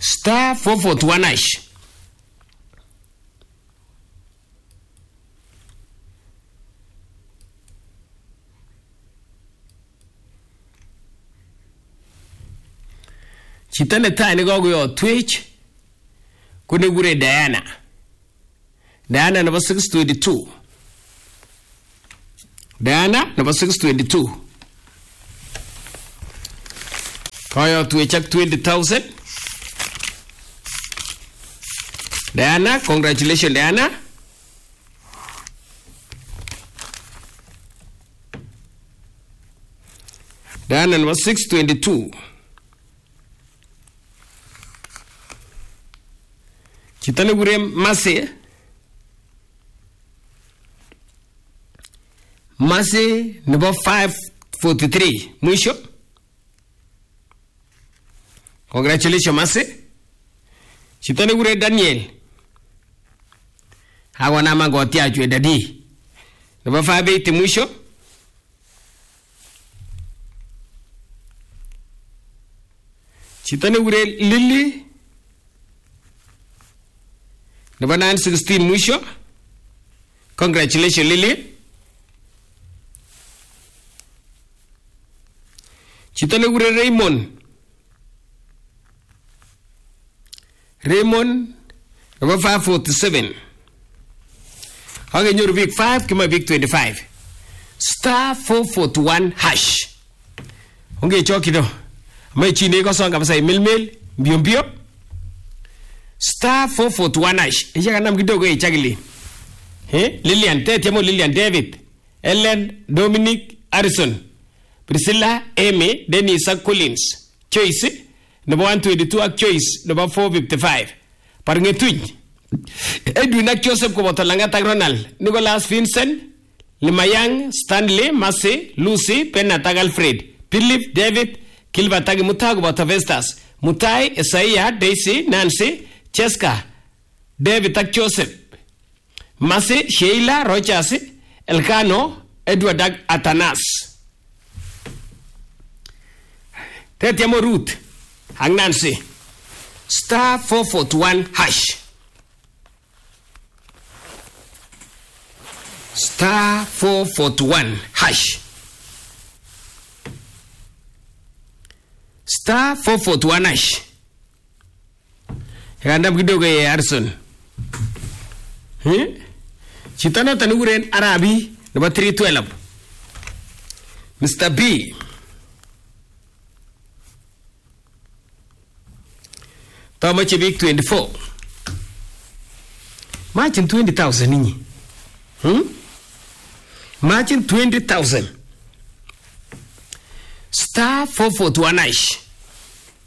Star 441 hash. Chito netai nekakoyot Twitch kunekure Diana. Diana number 622. Diana number 622. Kayot Twitch ak 20,000. Diana, congratulations Diana. Diana number 622. Chitane gure Mase. Mase number 543. Mwisho. Congratulations Mase. Chitane gure Daniel. Hawa nama ngoti ajwe dadi. Number 580 mwisho. Chitane gure Lily. Number 916 mwisho. Congratulations Lily. Chitane gure Raymond. Raymond number 547. Okay, you're week 5, come on week 25. Star 441 hash. Okay, chokido. May chini ko song kapasa milmil mbio. Star 441 hash. Isha kanam kidogo chagili. Lillian, Tetiamo Lillian David, Ellen, Dominic, Harrison, Priscilla, Amy, Denisa Collins. Choice number 122 ak choice number 455. Paringetuny. Edwin ak Joseph ko botolanga tag Ronald, Nicholas Vincent, Limayang, Stanley, Massey, Lucy, Penna tag Alfred, Philip, David, Kilva tag Mutago Botavestas, Mutai, Isaiah, Daisy, Nancy, Cheska, David tag Joseph, Massey, Sheila, Rogers, Elcano, Edward tag Atanas. Tetiamo Ruth, Hang Nancy. Star 441 hash. Star 441 hash. Star 441 hash. Randam kidogo ya Harrison. Chitana tanuguren Arabi number 312. Mr. B. Tamache week 24. Imagine 20,000 ninyi. Imagine 20,000. Star 441 hash.